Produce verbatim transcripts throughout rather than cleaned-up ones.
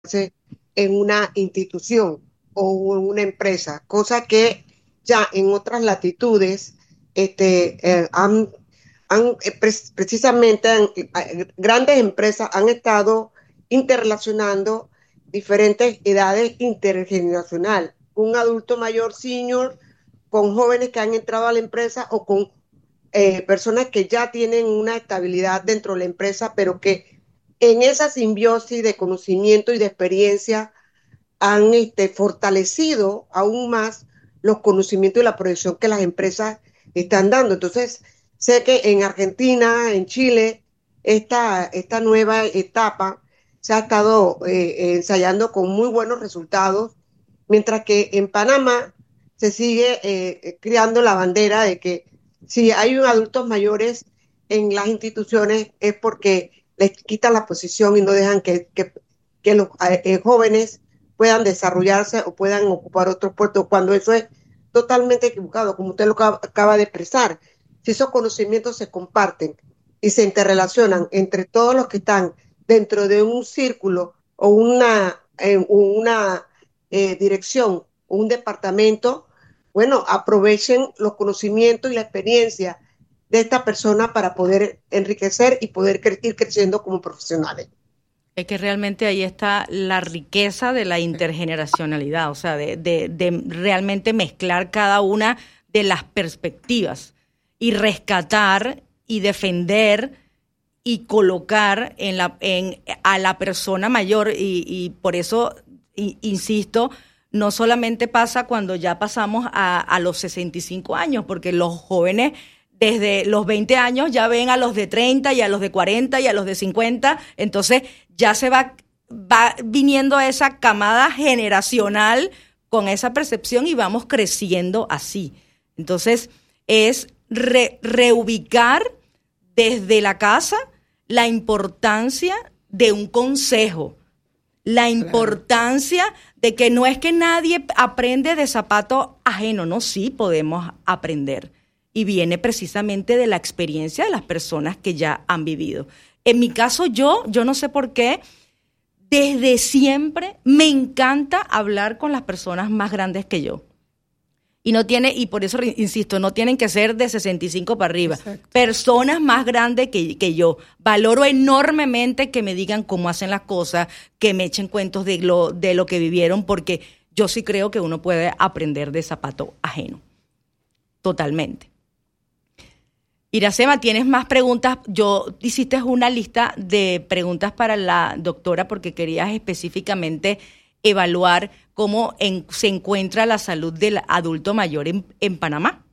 en una institución o en una empresa, cosa que ya en otras latitudes este, eh, han, han eh, pre precisamente han, eh, grandes empresas han estado interrelacionando diferentes edades intergeneracional, un adulto mayor senior con jóvenes que han entrado a la empresa o con eh, personas que ya tienen una estabilidad dentro de la empresa, pero que en esa simbiosis de conocimiento y de experiencia han este, fortalecido aún más los conocimientos y la proyección que las empresas están dando. Entonces, sé que en Argentina, en Chile, esta, esta nueva etapa se ha estado eh, ensayando con muy buenos resultados, mientras que en Panamá se sigue eh, creando la bandera de que si hay adultos mayores en las instituciones es porque les quitan la posición y no dejan que, que, que los eh, jóvenes puedan desarrollarse o puedan ocupar otros puestos, cuando eso es totalmente equivocado, como usted lo acaba de expresar. Si esos conocimientos se comparten y se interrelacionan entre todos los que están dentro de un círculo o una, eh, una eh, dirección o un departamento, bueno, aprovechen los conocimientos y la experiencia de esta persona para poder enriquecer y poder cre ir creciendo como profesionales. Es que realmente ahí está la riqueza de la intergeneracionalidad, o sea, de, de, de realmente mezclar cada una de las perspectivas y rescatar y defender y colocar en la, en, a la persona mayor y, y por eso, y, insisto, no solamente pasa cuando ya pasamos a, a los sesenta y cinco años, porque los jóvenes desde los veinte años ya ven a los de treinta y a los de cuarenta y a los de cincuenta, entonces ya se va, va viniendo esa camada generacional con esa percepción y vamos creciendo así. Entonces es re, reubicar desde la casa la importancia de un consejo, la importancia claro. de que no es que nadie aprende de zapato ajeno, no, sí podemos aprender. Y viene precisamente de la experiencia de las personas que ya han vivido. En mi caso, yo, yo no sé por qué, desde siempre me encanta hablar con las personas más grandes que yo. Y no tiene, y por eso insisto, no tienen que ser de sesenta y cinco para arriba. Exacto. Personas más grandes que, que yo. Valoro enormemente que me digan cómo hacen las cosas, que me echen cuentos de lo, de lo que vivieron, porque yo sí creo que uno puede aprender de zapato ajeno. Totalmente. Iracema, ¿tienes más preguntas? Yo hiciste una lista de preguntas para la doctora porque querías específicamente evaluar cómo en, se encuentra la salud del adulto mayor en, en Panamá.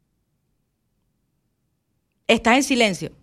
¿Estás en silencio?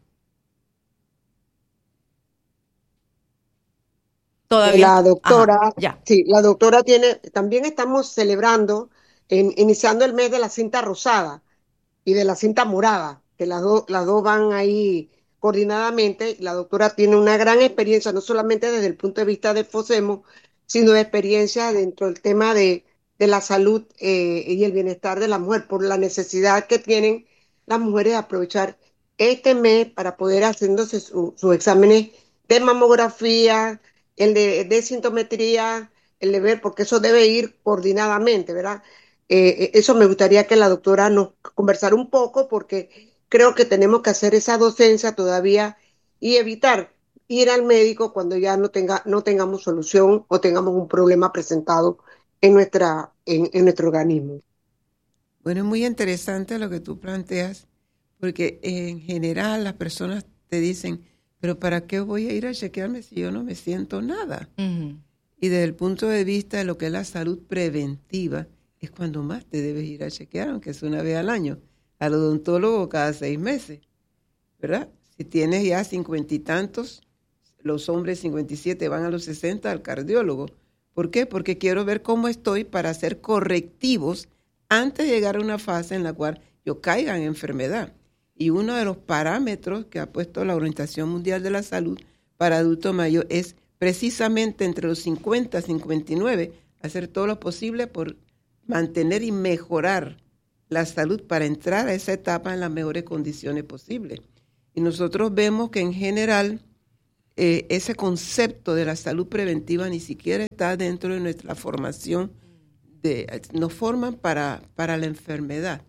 Todavía. La doctora, Ajá, ya. sí, la doctora tiene, también estamos celebrando, en, iniciando el mes de la cinta rosada y de la cinta morada, que las, do, las dos van ahí coordinadamente. La doctora tiene una gran experiencia, no solamente desde el punto de vista del FOSEMO, sino de experiencia dentro del tema de, de la salud eh, y el bienestar de la mujer, por la necesidad que tienen las mujeres de aprovechar este mes para poder haciéndose sus su exámenes de mamografía, el de, de sintometría, el de ver, porque eso debe ir coordinadamente, ¿verdad? Eh, eso me gustaría que la doctora nos conversara un poco porque creo que tenemos que hacer esa docencia todavía y evitar ir al médico cuando ya no, tenga, no tengamos solución o tengamos un problema presentado en, nuestra, en, en nuestro organismo. Bueno, es muy interesante lo que tú planteas, porque en general las personas te dicen, pero ¿para qué voy a ir a chequearme si yo no me siento nada? Uh-huh. Y desde el punto de vista de lo que es la salud preventiva, es cuando más te debes ir a chequear, aunque es una vez al año, al odontólogo cada seis meses, ¿verdad? Si tienes ya cincuenta y tantos, los hombres cincuenta y siete van a los sesenta al cardiólogo. ¿Por qué? Porque quiero ver cómo estoy para hacer correctivos antes de llegar a una fase en la cual yo caiga en enfermedad. Y uno de los parámetros que ha puesto la Organización Mundial de la Salud para adulto mayor es precisamente entre los cincuenta y cincuenta y nueve, hacer todo lo posible por mantener y mejorar la salud para entrar a esa etapa en las mejores condiciones posibles. Y nosotros vemos que en general eh, ese concepto de la salud preventiva ni siquiera está dentro de nuestra formación. De, nos forman para, para la enfermedad,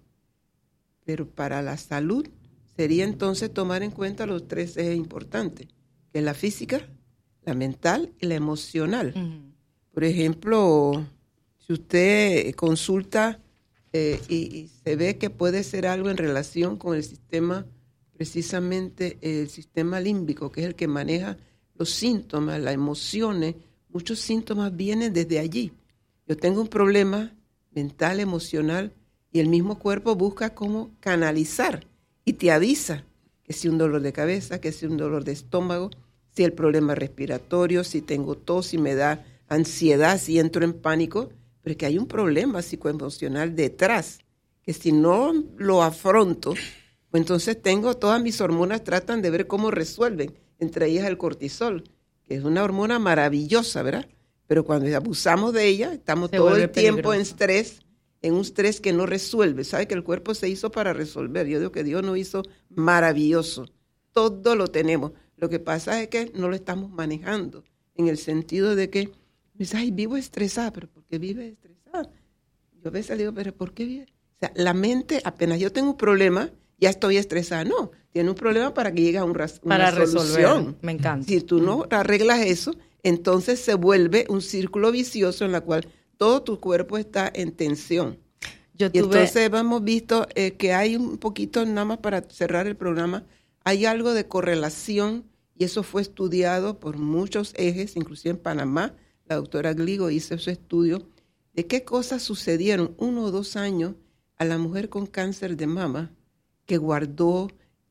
pero para la salud sería entonces tomar en cuenta los tres ejes importantes, que es la física, la mental y la emocional. Uh-huh. Por ejemplo, si usted consulta eh, y, y se ve que puede ser algo en relación con el sistema, precisamente el sistema límbico, que es el que maneja los síntomas, las emociones, muchos síntomas vienen desde allí. Yo tengo un problema mental, emocional, y el mismo cuerpo busca cómo canalizar y te avisa que si un dolor de cabeza, que si un dolor de estómago, si el problema respiratorio, si tengo tos, si me da ansiedad, si entro en pánico, pero es que hay un problema psicoemocional detrás, que si no lo afronto, pues entonces tengo, todas mis hormonas tratan de ver cómo resuelven, entre ellas el cortisol, que es una hormona maravillosa, ¿verdad? Pero cuando abusamos de ella, estamos se todo el tiempo peligroso. En estrés, en un estrés que no resuelve. ¿Sabe que el cuerpo se hizo para resolver? Yo digo que Dios nos hizo maravilloso. Todo lo tenemos. Lo que pasa es que no lo estamos manejando, en el sentido de que, dices, ay, vivo estresada, pero ¿por qué vive estresada? Yo a veces le digo, pero ¿por qué vive? O sea, la mente, apenas yo tengo un problema, ya estoy estresada. No, tiene un problema para que llegue a un ras- una para solución. Resolver. Me encanta. Si tú no arreglas eso, entonces se vuelve un círculo vicioso en el cual todo tu cuerpo está en tensión. Yo tuve... Y entonces hemos visto eh, que hay un poquito, nada más para cerrar el programa, hay algo de correlación, y eso fue estudiado por muchos ejes, inclusive en Panamá, la doctora Gligo hizo ese estudio, de qué cosas sucedieron uno o dos años a la mujer con cáncer de mama, que guardó,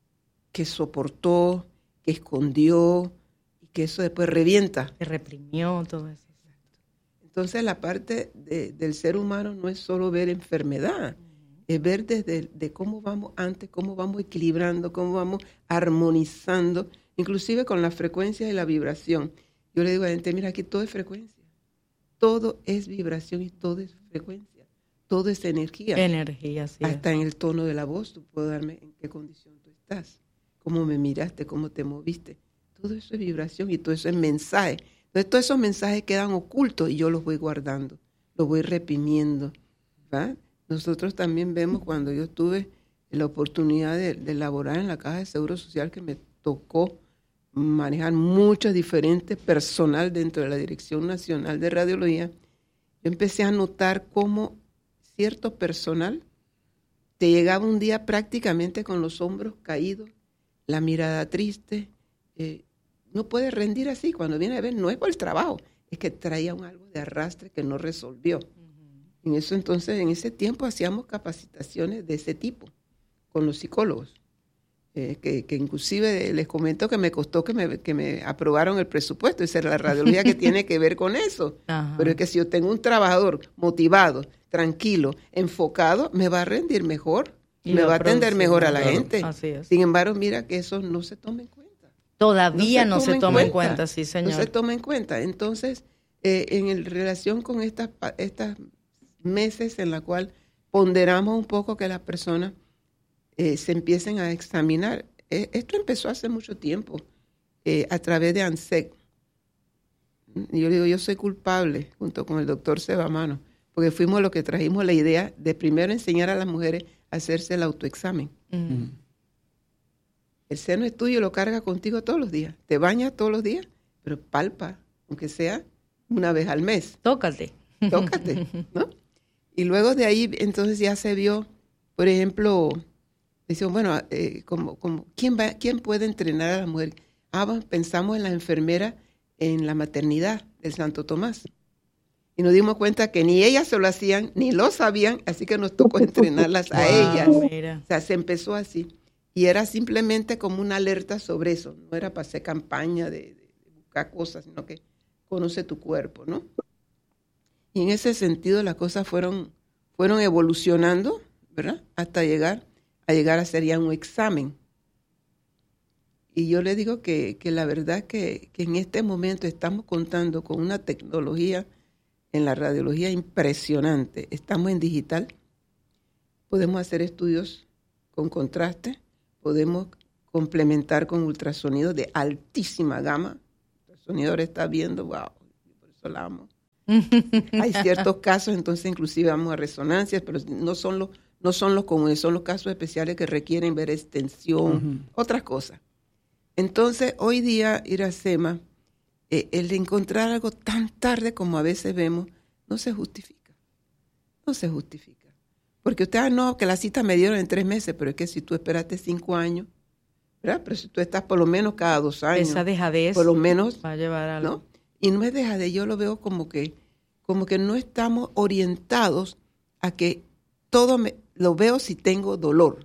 que soportó, que escondió, que eso después revienta. Que reprimió todo eso. Entonces la parte de, del ser humano no es solo ver enfermedad, uh-huh. es ver desde de cómo vamos antes, cómo vamos equilibrando, cómo vamos armonizando, inclusive con la frecuencia y la vibración. Yo le digo a la gente, mira, aquí todo es frecuencia, todo es vibración y todo es frecuencia, todo es energía. Energía, sí. Hasta en el tono de la voz, tú puedes darme en qué condición tú estás, cómo me miraste, cómo te moviste. Todo eso es vibración y todo eso es mensaje. Entonces, todos esos mensajes quedan ocultos y yo los voy guardando, los voy reprimiendo, ¿va? Nosotros también vemos cuando yo tuve la oportunidad de, de laborar en la Caja de Seguro Social, que me tocó manejar mucho diferente personal dentro de la Dirección Nacional de Radiología, yo empecé a notar cómo cierto personal te llegaba un día prácticamente con los hombros caídos, la mirada triste, eh, no puede rendir así. Cuando viene a ver, no es por el trabajo, es que traía un algo de arrastre que no resolvió. Uh-huh. En eso entonces, en ese tiempo hacíamos capacitaciones de ese tipo con los psicólogos, eh, que, que inclusive les comento que me costó que me, que me aprobaron el presupuesto. Esa es la radiología que tiene que ver con eso. Uh-huh. Pero es que si yo tengo un trabajador motivado, tranquilo, enfocado, me va a rendir mejor, y me va a atender mejor a la claro. gente. Así es. Sin embargo, mira que eso no se toma en cuenta. Todavía no se, no se toma en cuenta, sí, señor. No se toma en cuenta. Entonces, eh, en el, relación con estas estas meses en la cual ponderamos un poco que las personas eh, se empiecen a examinar. Eh, esto empezó hace mucho tiempo, eh, a través de ANSEC. Yo digo, yo soy culpable, junto con el doctor Sebamano, porque fuimos los que trajimos la idea de primero enseñar a las mujeres a hacerse el autoexamen. Mm. El seno es tuyo y lo carga contigo todos los días. Te bañas todos los días, pero palpa, aunque sea una vez al mes. Tócate. Tócate, ¿no? Y luego de ahí, entonces ya se vio, por ejemplo, decimos, bueno, eh, como, como, ¿quién, va, ¿quién puede entrenar a la mujer? Ah, bueno, pensamos en la enfermera en la maternidad del Santo Tomás. Y nos dimos cuenta que ni ellas se lo hacían, ni lo sabían, así que nos tocó entrenarlas a wow, ellas. Mira. O sea, se empezó así. Y era simplemente como una alerta sobre eso. No era para hacer campaña de, de, de buscar cosas, sino que conoce tu cuerpo, ¿no? Y en ese sentido las cosas fueron, fueron evolucionando, ¿verdad? Hasta llegar a llegar a ser ya un examen. Y yo le digo que, que la verdad que, que en este momento estamos contando con una tecnología en la radiología impresionante. Estamos en digital, podemos hacer estudios con contraste, podemos complementar con ultrasonido de altísima gama, sonidora está viendo, wow, por eso la amo. Hay ciertos casos, entonces inclusive vamos a resonancias, pero no son los, no son los comunes, son los casos especiales que requieren ver extensión, uh-huh. otras cosas. Entonces, hoy día, Iracema, eh, el de encontrar algo tan tarde como a veces vemos, no se justifica. No se justifica. Porque usted, ah, no, que la cita me dieron en tres meses, pero es que si tú esperaste cinco años, ¿verdad? Pero si tú estás por lo menos cada dos años. Esa dejadez por lo menos, va a llevar a algo. ¿no? Y no es dejadez, yo lo veo como que, como que no estamos orientados a que todo me, lo veo si tengo dolor.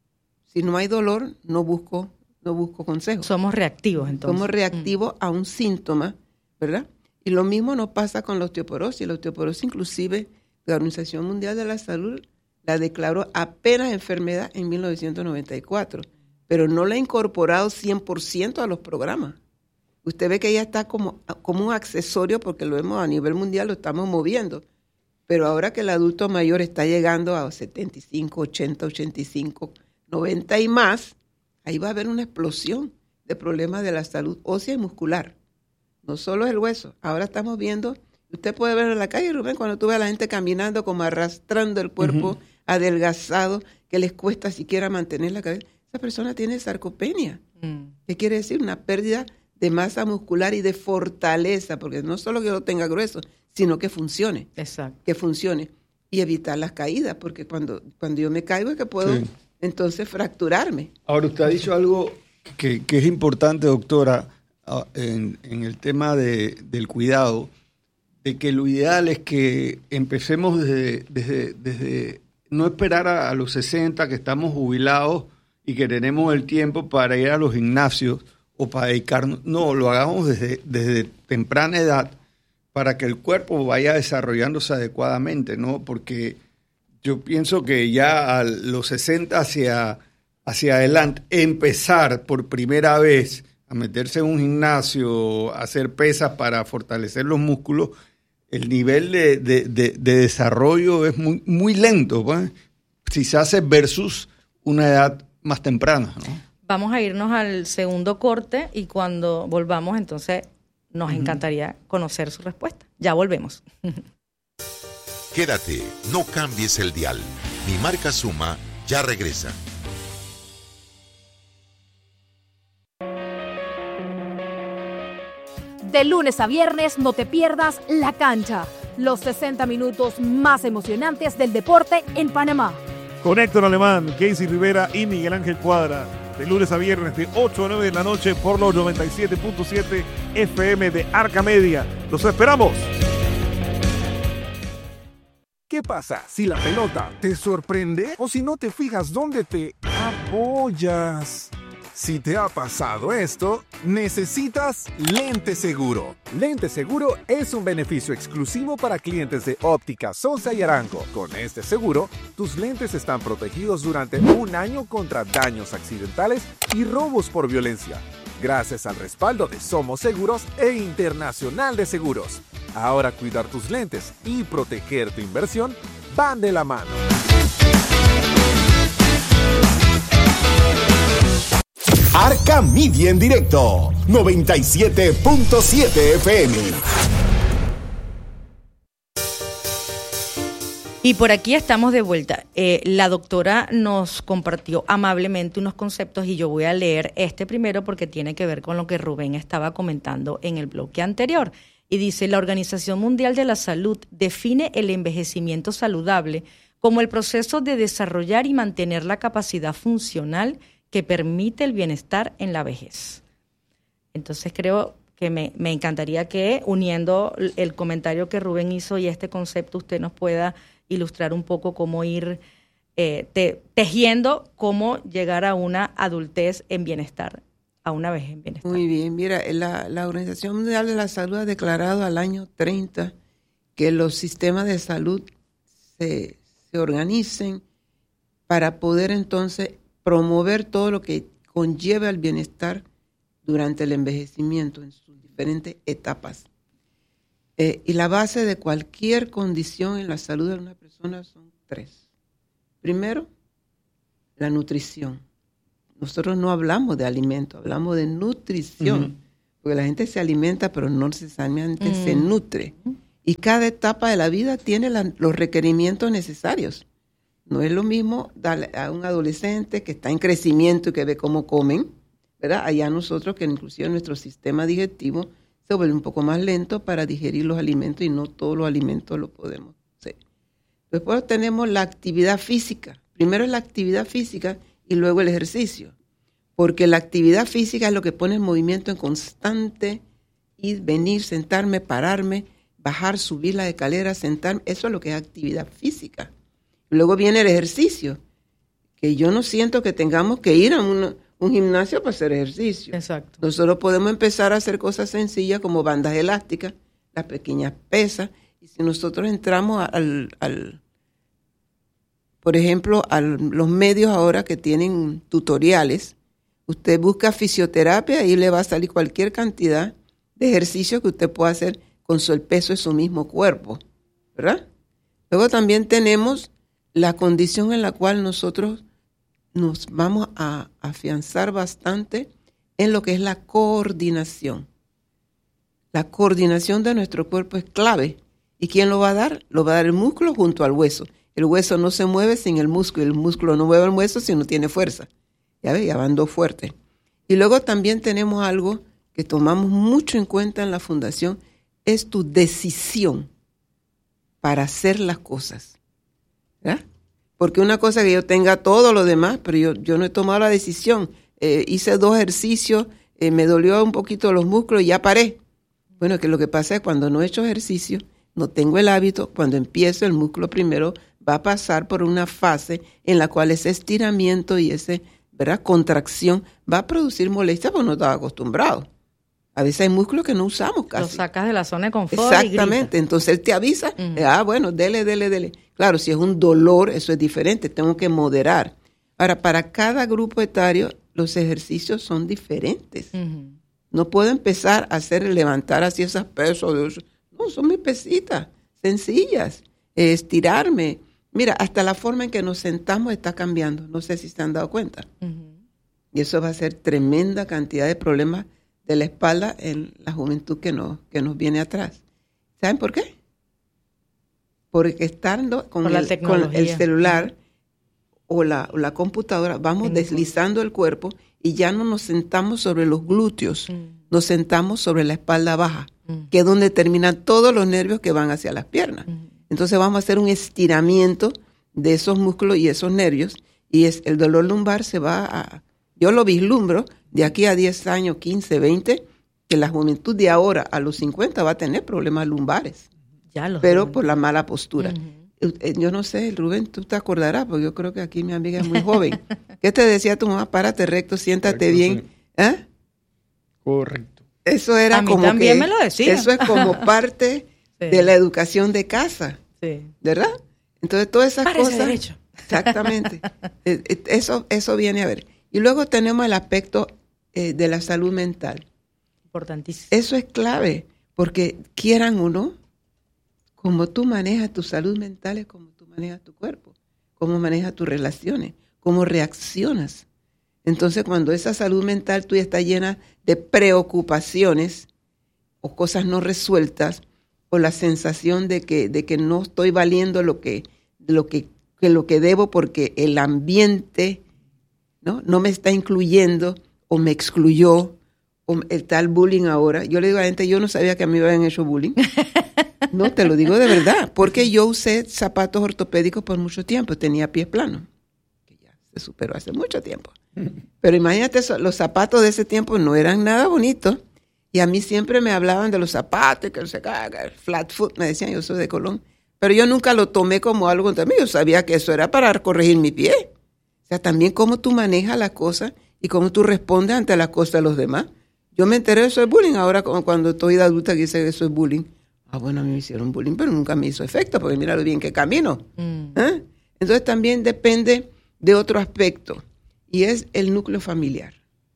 Si no hay dolor, no busco, no busco consejo. Somos reactivos, entonces. Somos reactivos mm. a un síntoma, ¿verdad? Y lo mismo nos pasa con la osteoporosis. La osteoporosis, inclusive, la Organización Mundial de la Salud la declaró apenas enfermedad en mil novecientos noventa y cuatro, pero no la ha incorporado cien por ciento a los programas. Usted ve que ella está como, como un accesorio porque lo vemos a nivel mundial, lo estamos moviendo. Pero ahora que el adulto mayor está llegando a setenta y cinco, ochenta, ochenta y cinco, noventa y más, ahí va a haber una explosión de problemas de la salud ósea y muscular. No solo es el hueso. Ahora estamos viendo, usted puede ver en la calle, Rubén, cuando tú ves a la gente caminando como arrastrando el cuerpo, uh-huh. adelgazado, que les cuesta siquiera mantener la cabeza. Esa persona tiene sarcopenia. Mm. ¿Qué quiere decir? Una pérdida de masa muscular y de fortaleza, porque no solo que lo tenga grueso, sino que funcione. Exacto. Que funcione. Y evitar las caídas, porque cuando, cuando yo me caigo es que puedo sí. entonces fracturarme. Ahora, usted ha dicho algo que, que es importante, doctora, en, en el tema de, del cuidado, de que lo ideal es que empecemos desde, desde, desde no esperar a, a los sesenta, que estamos jubilados y que tenemos el tiempo para ir a los gimnasios, o para dedicarnos, no, lo hagamos desde, desde temprana edad para que el cuerpo vaya desarrollándose adecuadamente, ¿no? Porque yo pienso que ya a los sesenta hacia, hacia adelante, empezar por primera vez a meterse en un gimnasio, a hacer pesas para fortalecer los músculos, el nivel de, de, de, de desarrollo es muy, muy lento, ¿pues? Si se hace versus una edad más temprana, ¿no? Vamos a irnos al segundo corte y cuando volvamos, entonces, nos uh-huh. encantaría conocer su respuesta. Ya volvemos. Quédate, no cambies el dial. Mi marca Suma ya regresa. De lunes a viernes no te pierdas La Cancha, los sesenta minutos más emocionantes del deporte en Panamá. Con Héctor Alemán, Casey Rivera y Miguel Ángel Cuadra. De lunes a viernes de ocho a nueve de la noche por los noventa y siete punto siete F M de Arca Media. ¡Los esperamos! ¿Qué pasa si la pelota te sorprende o si no te fijas dónde te apoyas? Si te ha pasado esto, necesitas Lente Seguro. Lente Seguro es un beneficio exclusivo para clientes de Óptica Sosa y Arango. Con este seguro, tus lentes están protegidos durante un año contra daños accidentales y robos por violencia, gracias al respaldo de Somos Seguros e Internacional de Seguros. Ahora cuidar tus lentes y proteger tu inversión van de la mano. Arca Media en directo, noventa y siete punto siete F M. Y por aquí estamos de vuelta. Eh, la doctora nos compartió amablemente unos conceptos y yo voy a leer este primero porque tiene que ver con lo que Rubén estaba comentando en el bloque anterior. Y dice, la Organización Mundial de la Salud define el envejecimiento saludable como el proceso de desarrollar y mantener la capacidad funcional que permite el bienestar en la vejez. Entonces creo que me, me encantaría que, uniendo el comentario que Rubén hizo y este concepto, usted nos pueda ilustrar un poco cómo ir eh, te, tejiendo cómo llegar a una adultez en bienestar, a una vejez en bienestar. Muy bien, mira, la, la Organización Mundial de la Salud ha declarado al año treinta que los sistemas de salud se, se organicen para poder entonces promover todo lo que conlleva el bienestar durante el envejecimiento en sus diferentes etapas. Eh, y la base de cualquier condición en la salud de una persona son tres. Primero, la nutrición. Nosotros no hablamos de alimento, hablamos de nutrición, uh-huh. Porque la gente se alimenta, pero no necesariamente mm. se nutre. Y cada etapa de la vida tiene la, los requerimientos necesarios. No es lo mismo darle a un adolescente que está en crecimiento y que ve cómo comen, ¿verdad? Allá nosotros, que inclusive nuestro sistema digestivo se vuelve un poco más lento para digerir los alimentos y no todos los alimentos lo podemos hacer. Después tenemos la actividad física. Primero es la actividad física y luego el ejercicio. Porque la actividad física es lo que pone el movimiento en constante, ir, venir, sentarme, pararme, bajar, subir la escalera, sentarme. Eso es lo que es actividad física. Luego viene el ejercicio, que yo no siento que tengamos que ir a un, un gimnasio para hacer ejercicio. Exacto. Nosotros podemos empezar a hacer cosas sencillas como bandas elásticas, las pequeñas pesas. Y si nosotros entramos al, al por ejemplo, a los medios ahora que tienen tutoriales, usted busca fisioterapia y le va a salir cualquier cantidad de ejercicio que usted pueda hacer con su, el peso de su mismo cuerpo, ¿verdad? Luego también tenemos la condición en la cual nosotros nos vamos a afianzar bastante en lo que es la coordinación. La coordinación de nuestro cuerpo es clave. ¿Y quién lo va a dar? Lo va a dar el músculo junto al hueso. El hueso no se mueve sin el músculo, y el músculo no mueve el hueso si no tiene fuerza. Ya ve, ya van dos fuertes. Y luego también tenemos algo que tomamos mucho en cuenta en la fundación, es tu decisión para hacer las cosas. ¿Verdad? Porque una cosa que yo tenga todo lo demás, pero yo, yo no he tomado la decisión. Eh, hice dos ejercicios, eh, me dolió un poquito los músculos y ya paré. Bueno, que lo que pasa es que cuando no he hecho ejercicio, no tengo el hábito, cuando empiezo el músculo primero va a pasar por una fase en la cual ese estiramiento y ese, ¿verdad?, contracción va a producir molestia porque no estaba acostumbrado. A veces hay músculos que no usamos casi. Lo sacas de la zona de confort. Exactamente. Entonces él te avisa, uh-huh. ah, bueno, dele, dele, dele. Claro, si es un dolor, eso es diferente, tengo que moderar. Ahora, para cada grupo etario, los ejercicios son diferentes. Uh-huh. No puedo empezar a hacer, levantar así esas pesas. No, son mis pesitas, sencillas. Eh, estirarme. Mira, hasta la forma en que nos sentamos está cambiando. No sé si se han dado cuenta. Uh-huh. Y eso va a ser tremenda cantidad de problemas de la espalda en la juventud que nos, que nos viene atrás. ¿Saben por qué? Porque estando con, el, con el celular uh-huh. o, la, o la computadora, vamos uh-huh. deslizando el cuerpo y ya no nos sentamos sobre los glúteos, uh-huh. nos sentamos sobre la espalda baja, uh-huh. que es donde terminan todos los nervios que van hacia las piernas. Uh-huh. Entonces vamos a hacer un estiramiento de esos músculos y esos nervios y es, el dolor lumbar se va a... Yo lo vislumbro de aquí a diez años, quince, veinte, que la juventud de ahora a los cincuenta va a tener problemas lumbares. Ya lo pero sé. Por la mala postura. Uh-huh. Yo no sé, Rubén, tú te acordarás, porque yo creo que aquí mi amiga es muy joven. ¿Qué te decía tu mamá? Párate recto, siéntate Correcto, bien. Sí. ¿Eh? Correcto. Eso era a mí como también que, me lo decía. Eso es como parte sí. de la educación de casa. Sí. ¿Verdad? Entonces, todas esas Párese cosas. Derecho. Exactamente. eso, eso viene a ver. Y luego tenemos el aspecto eh, de la salud mental. Importantísimo. Eso es clave, porque quieran o no, como tú manejas tu salud mental es como tú manejas tu cuerpo, cómo manejas tus relaciones, cómo reaccionas. Entonces, cuando esa salud mental tuya está llena de preocupaciones o cosas no resueltas, o la sensación de que, de que no estoy valiendo lo que, lo que, que lo que debo porque el ambiente ¿no? no me está incluyendo o me excluyó, o el tal bullying ahora. Yo le digo a la gente, yo no sabía que a mí me habían hecho bullying. No, te lo digo de verdad, porque yo usé zapatos ortopédicos por mucho tiempo, tenía pies planos, que ya se superó hace mucho tiempo. Pero imagínate, los zapatos de ese tiempo no eran nada bonitos, y a mí siempre me hablaban de los zapatos, que no sé qué, flat foot, me decían, yo soy de Colón, pero yo nunca lo tomé como algo contra mí, yo sabía que eso era para corregir mi pie. O sea, también cómo tú manejas las cosas y cómo tú respondes ante las cosas de los demás. Yo me enteré de eso de bullying ahora cuando estoy de adulta que dice que eso es bullying. Ah, bueno, a mí me hicieron bullying, pero nunca me hizo efecto, porque mira lo bien que camino. Mm. ¿Eh? Entonces también depende de otro aspecto, y es el núcleo familiar.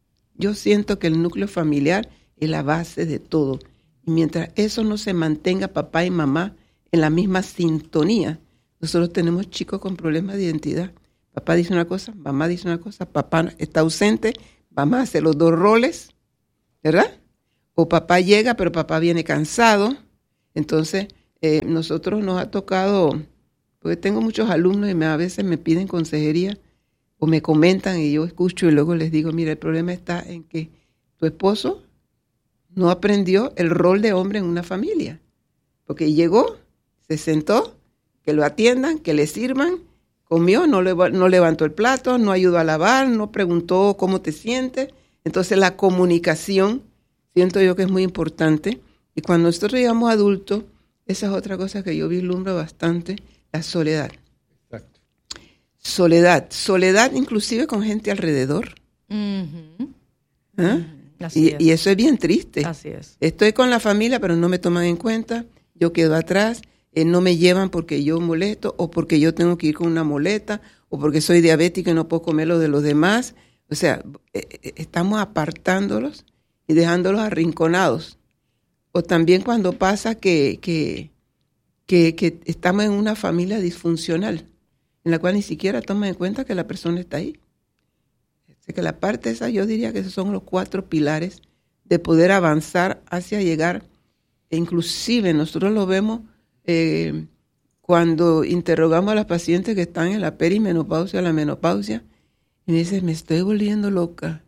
Yo siento que el núcleo familiar es la base de todo. Y mientras eso no se mantenga, papá y mamá, en la misma sintonía, nosotros tenemos chicos con problemas de identidad. Papá dice una cosa, mamá dice una cosa, papá está ausente, mamá hace los dos roles, ¿verdad? o papá llega, pero papá viene cansado. Entonces, eh, nosotros nos ha tocado, porque tengo muchos alumnos y me, a veces me piden consejería o me comentan y yo escucho y luego les digo, mira, el problema está en que tu esposo no aprendió el rol de hombre en una familia. Porque llegó, se sentó, que lo atiendan, que le sirvan, comió, no, le, no levantó el plato, no ayudó a lavar, no preguntó cómo te sientes. Entonces la comunicación, siento yo que es muy importante. Y cuando nosotros llegamos adultos, esa es otra cosa que yo vislumbro bastante, la soledad. Exacto. Soledad. Soledad inclusive con gente alrededor. Uh-huh. ¿Ah? Así y, es. y eso es bien triste. Así es. Estoy con la familia, pero no me toman en cuenta. Yo quedo atrás. Eh, no me llevan porque yo molesto o porque yo tengo que ir con una muleta o porque soy diabética y no puedo comer lo de los demás. O sea, eh, eh, estamos apartándolos y dejándolos arrinconados. O también cuando pasa que, que, que, que estamos en una familia disfuncional, en la cual ni siquiera toman en cuenta que la persona está ahí. Así que la parte esa, yo diría que esos son los cuatro pilares de poder avanzar hacia llegar. E inclusive nosotros lo vemos eh, cuando interrogamos a las pacientes que están en la perimenopausia, la menopausia, y me dicen, me estoy volviendo loca.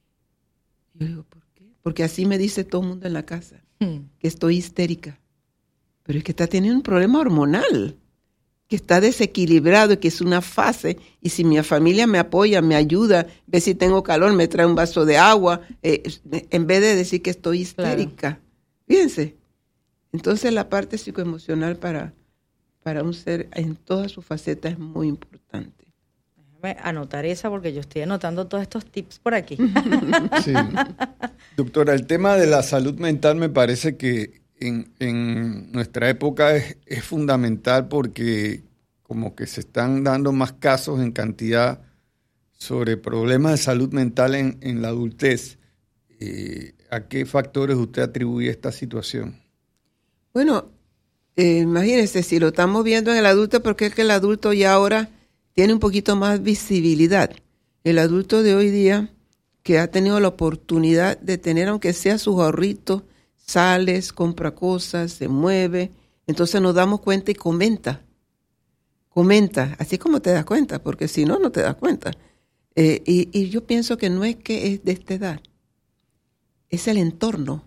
Yo digo, ¿por qué? Porque así me dice todo el mundo en la casa. Que estoy histérica, pero es que está teniendo un problema hormonal, que está desequilibrado y que es una fase, y si mi familia me apoya, me ayuda, ve si tengo calor, me trae un vaso de agua, eh, en vez de decir que estoy histérica. Claro. Fíjense, entonces la parte psicoemocional para, para un ser en todas sus facetas es muy importante. Déjame anotar esa porque yo estoy anotando todos estos tips por aquí. Sí. Doctora, el tema de la salud mental me parece que en, en nuestra época es, es fundamental porque como que se están dando más casos en cantidad sobre problemas de salud mental en, en la adultez. Eh, ¿A qué factores usted atribuye esta situación? Bueno, eh, imagínense, si lo estamos viendo en el adulto, porque es que el adulto ya ahora tiene un poquito más visibilidad. El adulto de hoy día que ha tenido la oportunidad de tener, aunque sea sus ahorritos, sales, compra cosas, se mueve, entonces nos damos cuenta y comenta. Comenta, así como te das cuenta, porque si no, no te das cuenta. Eh, y, y yo pienso que no es que es de esta edad, es el entorno.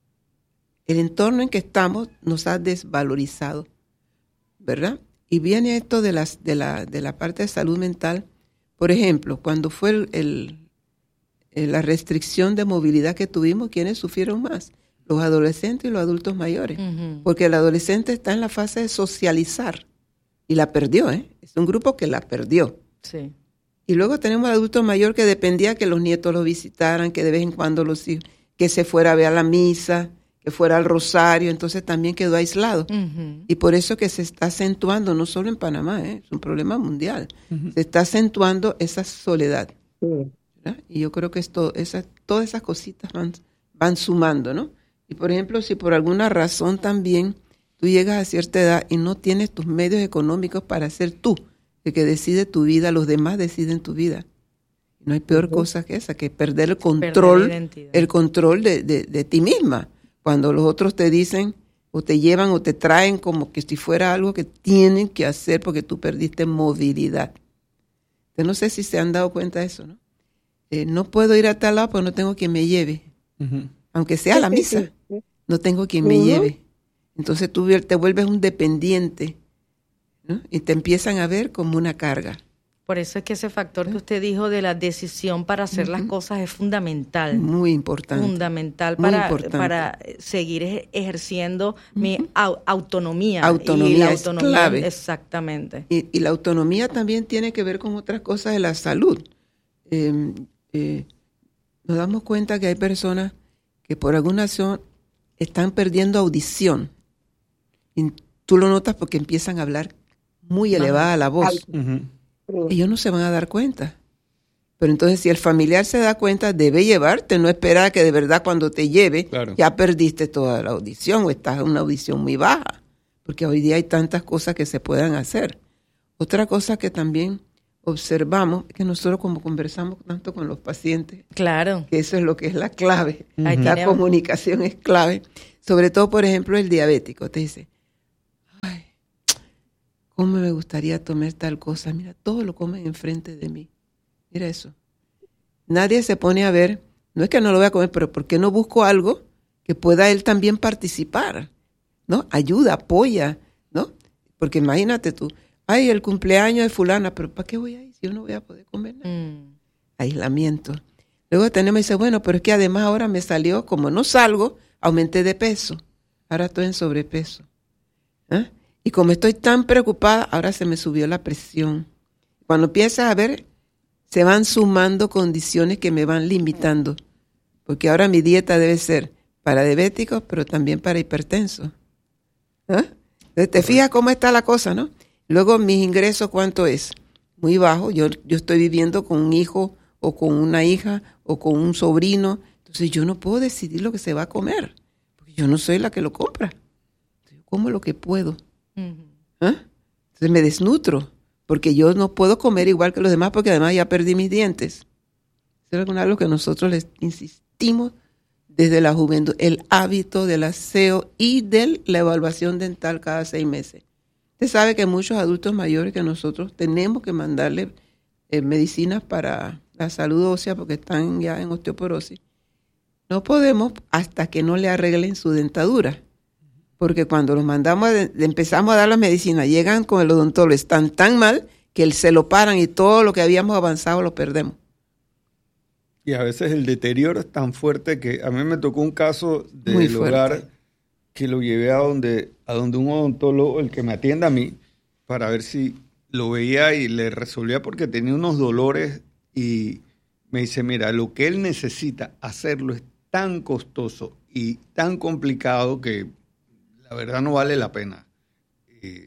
El entorno en que estamos nos ha desvalorizado, ¿verdad? Y viene esto de, las, de, la, de la parte de salud mental. Por ejemplo, cuando fue el, el, el, la restricción de movilidad que tuvimos, ¿quiénes sufrieron más? Los adolescentes y los adultos mayores. Uh-huh. Porque el adolescente está en la fase de socializar y la perdió, ¿eh? Es un grupo que la perdió. Sí. Y luego tenemos al adulto mayor que dependía que los nietos lo visitaran, que de vez en cuando los hijos, que se fuera a ver a la misa, que fuera al rosario, entonces también quedó aislado. Uh-huh. Y por eso que se está acentuando, no solo en Panamá, ¿eh? Es un problema mundial, uh-huh. Se está acentuando esa soledad. Uh-huh. Y yo creo que esto, esa, todas esas cositas van, van sumando, ¿no? Y por ejemplo, si por alguna razón también tú llegas a cierta edad y no tienes tus medios económicos para ser tú, el que decide tu vida, los demás deciden tu vida. No hay peor uh-huh. cosa que esa, que perder el control, perder el control de, de, de ti misma. Cuando los otros te dicen o te llevan o te traen como que si fuera algo que tienen que hacer porque tú perdiste movilidad. Yo no sé si se han dado cuenta de eso, ¿no? Eh, no puedo ir a tal lado porque no tengo quien me lleve. Uh-huh. Aunque sea a la misa, no tengo quien uh-huh. me lleve. Entonces tú te vuelves un dependiente, ¿no? Y te empiezan a ver como una carga. Por eso es que ese factor que usted dijo de la decisión para hacer uh-huh. las cosas es fundamental. Muy importante. Fundamental Muy para, importante. para seguir ejerciendo uh-huh. mi au- autonomía. Autonomía, y la es autonomía clave. Exactamente. Y, y la autonomía también tiene que ver con otras cosas de la salud. Eh, eh, nos damos cuenta que hay personas que por alguna razón están perdiendo audición. Y tú lo notas porque empiezan a hablar muy elevada la voz. Uh-huh. Ellos no se van a dar cuenta. Pero entonces si el familiar se da cuenta, debe llevarte, no esperar a que de verdad cuando te lleve, claro, ya perdiste toda la audición o estás en una audición muy baja. Porque hoy día hay tantas cosas que se puedan hacer. Otra cosa que también observamos, que nosotros como conversamos tanto con los pacientes, claro, que eso es lo que es la clave, Ahí la tenemos. comunicación es clave, sobre todo, por ejemplo, el diabético, te dice, ay, cómo me gustaría tomar tal cosa, mira, todo lo comen enfrente de mí, mira eso. Nadie se pone a ver, no es que no lo voy a comer, pero ¿por qué no busco algo que pueda él también participar? ¿No? Ayuda, apoya, ¿no? Porque imagínate tú, ay, el cumpleaños de fulana, pero ¿para qué voy a ir si yo no voy a poder comer nada? Mm. Aislamiento. Luego tenemos y dice, bueno, pero es que además ahora me salió, como no salgo, aumenté de peso. Ahora estoy en sobrepeso. ¿Ah? Y como estoy tan preocupada, ahora se me subió la presión. Cuando empiezas a ver, se van sumando condiciones que me van limitando. Porque ahora mi dieta debe ser para diabéticos, pero también para hipertensos. ¿Ah? Entonces, te fijas cómo está la cosa, ¿no? Luego, mis ingresos, ¿cuánto es? Muy bajo. Yo, yo estoy viviendo con un hijo o con una hija o con un sobrino. Entonces, yo no puedo decidir lo que se va a comer. Porque yo no soy la que lo compra. Yo como lo que puedo. Uh-huh. ¿Ah? Entonces, me desnutro. Porque yo no puedo comer igual que los demás porque además ya perdí mis dientes. Eso es algo que nosotros les insistimos desde la juventud. El hábito del aseo y de la evaluación dental cada seis meses. Usted sabe que muchos adultos mayores que nosotros tenemos que mandarle eh, medicinas para la salud ósea porque están ya en osteoporosis. No podemos hasta que no le arreglen su dentadura. Porque cuando los mandamos, a de, empezamos a dar las medicinas, llegan con el odontólogo, están tan mal que él se lo paran y todo lo que habíamos avanzado lo perdemos. Y a veces el deterioro es tan fuerte que a mí me tocó un caso Muy del fuerte. hogar que lo llevé a donde, a donde un odontólogo, el que me atienda a mí, para ver si lo veía y le resolvía porque tenía unos dolores y me dice, mira, lo que él necesita hacerlo es tan costoso y tan complicado que la verdad no vale la pena. Eh,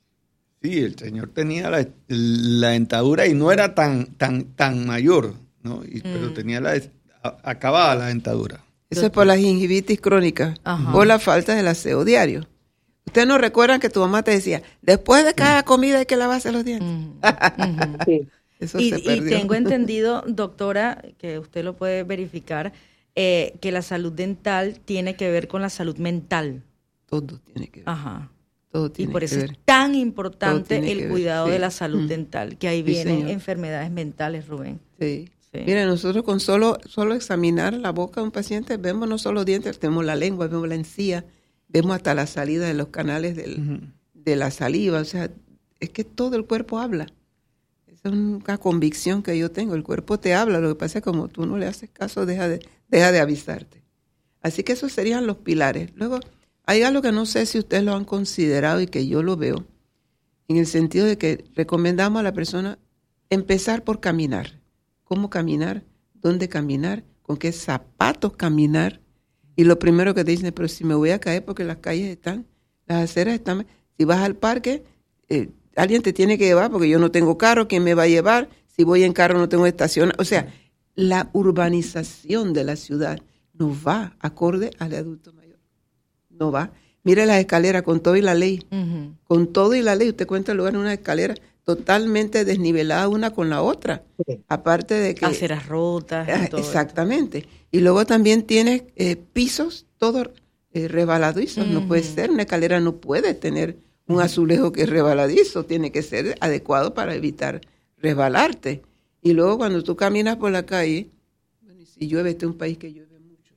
sí, el señor tenía la, la dentadura y no era tan, tan, tan mayor, ¿no? Y, mm. Pero tenía la a, acabada la dentadura. Eso es por la gingivitis crónica, Ajá. por la falta del aseo diario. ¿Ustedes no recuerdan que tu mamá te decía, después de cada comida hay que lavarse los dientes? Uh-huh. Uh-huh. Sí. Eso y, se y perdió. tengo entendido, doctora, que usted lo puede verificar, eh, que la salud dental tiene que ver con la salud mental. Todo tiene que ver. Ajá. Todo Y tiene por que eso ver. es tan importante tiene que el ver, cuidado sí. de la salud Mm. dental, que ahí Sí, vienen señor. enfermedades mentales, Rubén. Sí. Sí. Mira, nosotros con solo, solo examinar la boca de un paciente, vemos no solo los dientes, tenemos la lengua, vemos la encía, vemos hasta la salida de los canales del, Uh-huh. de la saliva. O sea, es que todo el cuerpo habla. Esa es una convicción que yo tengo. El cuerpo te habla, lo que pasa es que como tú no le haces caso, deja de, deja de avisarte. Así que esos serían los pilares. Luego, hay algo que no sé si ustedes lo han considerado y que yo lo veo, en el sentido de que recomendamos a la persona empezar por caminar. ¿Cómo caminar? ¿Dónde caminar? ¿Con qué zapatos caminar? Y lo primero que te dicen, pero si me voy a caer porque las calles están, las aceras están... Si vas al parque, eh, alguien te tiene que llevar porque yo no tengo carro, ¿quién me va a llevar? Si voy en carro no tengo estación. O sea, la urbanización de la ciudad no va acorde al adulto mayor. No va. Mire las escaleras con todo y la ley. Uh-huh. Con todo y la ley. Usted cuenta el lugar en una escalera totalmente desnivelada una con la otra. Sí. Aparte de que... Aceras rotas. Ah, Y todo exactamente. Y luego también tienes eh, pisos todos eh, rebaladizos. No puede Ujú. ser, una escalera no puede tener un azulejo que es rebaladizo. Tiene que ser adecuado para evitar resbalarte. Y luego cuando tú caminas por la calle, bueno, y si llueve, este es un país que llueve mucho.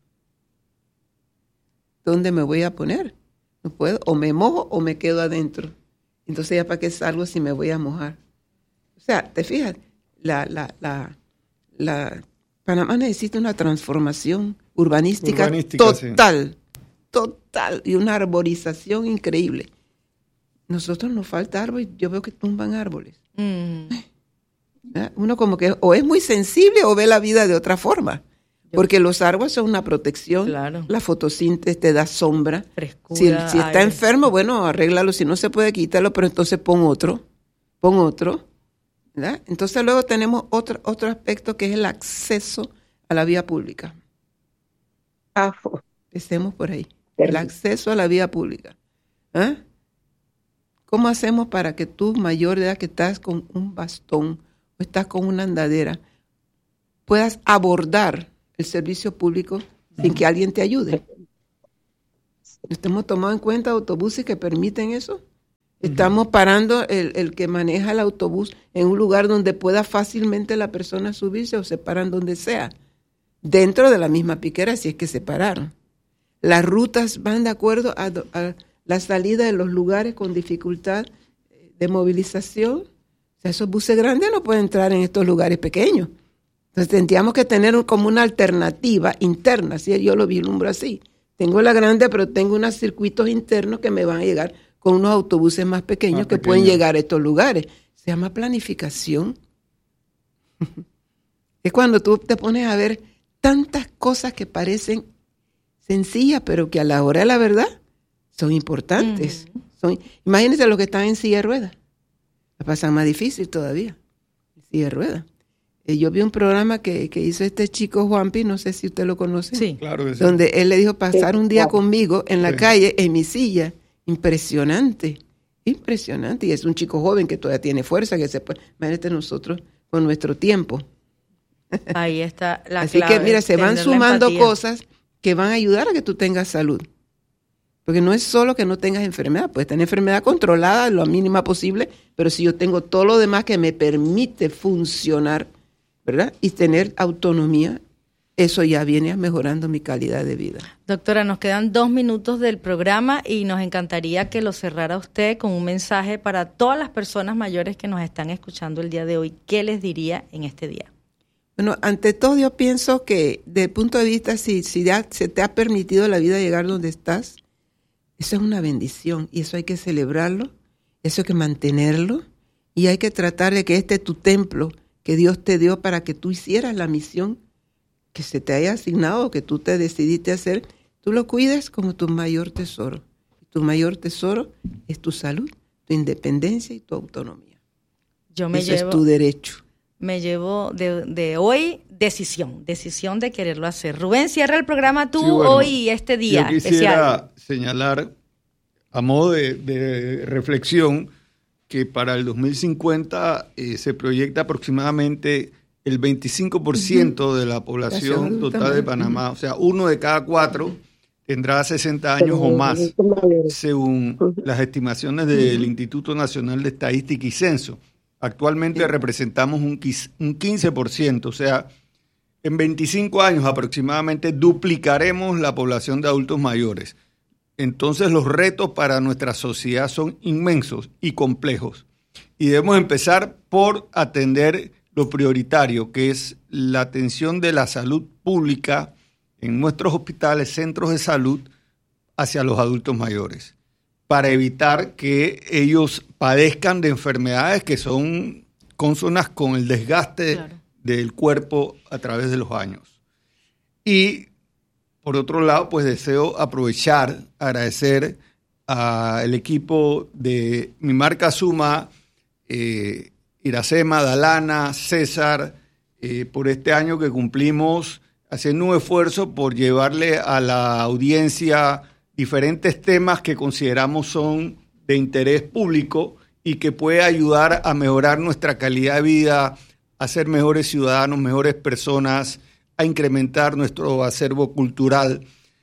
¿Dónde me voy a poner? No puedo. O me mojo o me quedo adentro. Entonces, ¿ya para qué salgo si me voy a mojar? O sea, ¿te fijas? La, la, la, la, Panamá necesita una transformación urbanística, Urbanística, total, sí. total, y una arborización increíble. Nosotros nos falta árboles, yo veo que tumban árboles. Uh-huh. ¿Verdad? Uno como que o es muy sensible o ve la vida de otra forma. Porque los árboles son una protección, Claro. la fotosíntesis te da sombra. Frescura, Si, si está aire. enfermo, bueno, arréglalo, si no se puede quitarlo, pero entonces pon otro, pon otro. ¿Verdad? Entonces luego tenemos otro, otro aspecto que es el acceso a la vía pública. Ah, Empecemos por ahí, el acceso a la vía pública. ¿Ah? ¿Cómo hacemos para que tú, mayor de edad, que estás con un bastón o estás con una andadera, puedas abordar el servicio público sin que alguien te ayude. ¿Estamos tomando en cuenta autobuses que permiten eso? Estamos parando el, el que maneja el autobús en un lugar donde pueda fácilmente la persona subirse, o se paran donde sea, dentro de la misma piquera, si es que se pararon. Las rutas van de acuerdo a, a la salida de los lugares con dificultad de movilización. O sea, esos buses grandes no pueden entrar en estos lugares pequeños. Entonces tendríamos que tener un, como una alternativa interna, ¿sí? Yo lo vislumbro así. Tengo la grande, pero tengo unos circuitos internos que me van a llegar con unos autobuses más pequeños más que pequeño. Pueden llegar a estos lugares. Se llama planificación. Es cuando tú te pones a ver tantas cosas que parecen sencillas, pero que a la hora de la verdad son importantes. Uh-huh. Son, imagínense los que están en silla de ruedas. La pasan más difícil todavía. En silla de ruedas. Eh, yo vi un programa que, que hizo este chico Juanpi, no sé si usted lo conoce. Sí, claro que sí. Donde él le dijo pasar un día conmigo en la sí. calle, en mi silla. Impresionante, impresionante. Y es un chico joven que todavía tiene fuerza, que se puede. Imagínate nosotros con nuestro tiempo. Ahí está la Así clave. Así que mira, se van sumando cosas que van a ayudar a que tú tengas salud. Porque no es solo que no tengas enfermedad, puedes tener enfermedad controlada lo mínima posible, pero si yo tengo todo lo demás que me permite funcionar, ¿verdad? Y tener autonomía, eso ya viene mejorando mi calidad de vida. Doctora, nos quedan dos minutos del programa y nos encantaría que lo cerrara usted con un mensaje para todas las personas mayores que nos están escuchando el día de hoy. ¿Qué les diría en este día? Bueno, ante todo yo pienso que desde el punto de vista, si, si ya se te ha permitido la vida llegar donde estás, eso es una bendición y eso hay que celebrarlo, eso hay que mantenerlo y hay que tratar de que este es tu templo que Dios te dio para que tú hicieras la misión que se te haya asignado, que tú te decidiste hacer, tú lo cuides como tu mayor tesoro. Tu mayor tesoro es tu salud, tu independencia y tu autonomía. Yo me Ese llevo, es tu derecho. Me llevo de, de hoy decisión, decisión de quererlo hacer. Rubén, cierra el programa tú sí, bueno, hoy y este día yo quisiera especial. Señalar, a modo de, de reflexión, que para el dos mil cincuenta eh, se proyecta aproximadamente el veinticinco por ciento uh-huh. de la población total también. de Panamá, o sea, uno de cada cuatro tendrá sesenta años o más, según las estimaciones del uh-huh. Instituto Nacional de Estadística y Censo. Actualmente sí. representamos un, un quince por ciento, o sea, en veinticinco años aproximadamente duplicaremos la población de adultos mayores. Entonces los retos para nuestra sociedad son inmensos y complejos. Y debemos empezar por atender lo prioritario, que es la atención de la salud pública en nuestros hospitales, centros de salud, hacia los adultos mayores, para evitar que ellos padezcan de enfermedades que son consonas con el desgaste claro. del cuerpo a través de los años. Y por otro lado, pues deseo aprovechar, agradecer al equipo de Mi Marca Suma, eh, Iracema, Dalana, César, eh, por este año que cumplimos haciendo un esfuerzo por llevarle a la audiencia diferentes temas que consideramos son de interés público y que puede ayudar a mejorar nuestra calidad de vida, a ser mejores ciudadanos, mejores personas, a incrementar nuestro acervo cultural.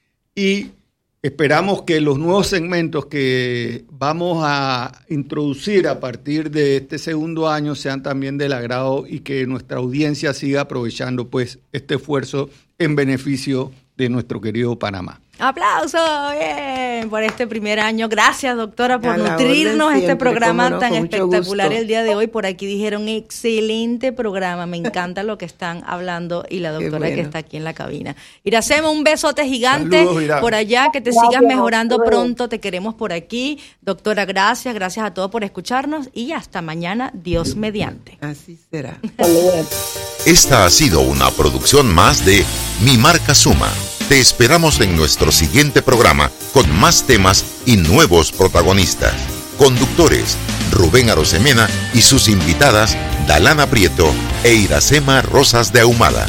Y esperamos que los nuevos segmentos que vamos a introducir a partir de este segundo año sean también del agrado y que nuestra audiencia siga aprovechando pues este esfuerzo en beneficio de nuestro querido Panamá. ¡Aplausos! Bien, por este primer año. Gracias, doctora, por nutrirnos siempre, este programa no, tan espectacular el día de hoy. Por aquí dijeron, excelente programa. Me encanta lo que están hablando y la doctora bueno. que está aquí en la cabina. Iracema, un besote gigante. Saludos, por allá, que te gracias, sigas mejorando gracias. pronto. Te queremos por aquí. Doctora, gracias. Gracias a todos por escucharnos y hasta mañana, Dios mediante. Así será. Esta ha sido una producción más de Mi Marca Suma. Te esperamos en nuestro siguiente programa con más temas y nuevos protagonistas. Conductores, Rubén Arosemena y sus invitadas, Dalana Prieto e Iracema Rosas de Ahumada.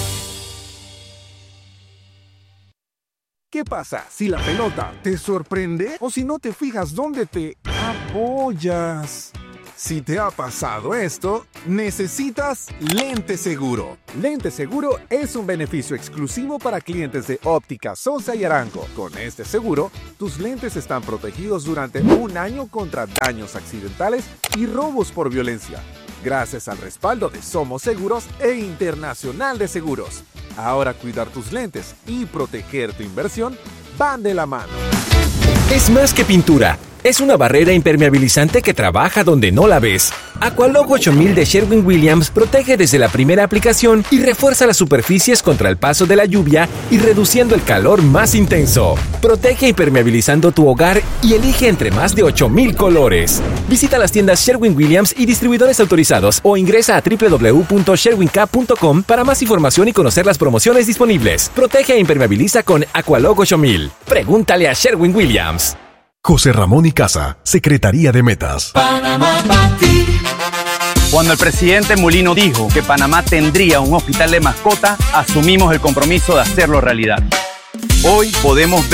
¿Qué pasa si la pelota te sorprende o si no te fijas dónde te apoyas? Si te ha pasado esto, necesitas Lente Seguro. Lente Seguro es un beneficio exclusivo para clientes de Óptica Sosa y Arango. Con este seguro, tus lentes están protegidos durante un año contra daños accidentales y robos por violencia, gracias al respaldo de Somos Seguros e Internacional de Seguros. Ahora cuidar tus lentes y proteger tu inversión van de la mano. Es más que pintura. Es una barrera impermeabilizante que trabaja donde no la ves. Aqualog ocho mil de Sherwin-Williams protege desde la primera aplicación y refuerza las superficies contra el paso de la lluvia y reduciendo el calor más intenso. Protege impermeabilizando tu hogar y elige entre más de ocho mil colores. Visita las tiendas Sherwin-Williams y distribuidores autorizados o ingresa a doble u doble u doble u punto sherwin cap punto com para más información y conocer las promociones disponibles. Protege e impermeabiliza con Aqualog ocho mil. Pregúntale a Sherwin-Williams. José Ramón y Casa, Secretaría de Metas. Panamá para ti. Cuando el presidente Mulino dijo que Panamá tendría un hospital de mascota, asumimos el compromiso de hacerlo realidad. Hoy podemos ver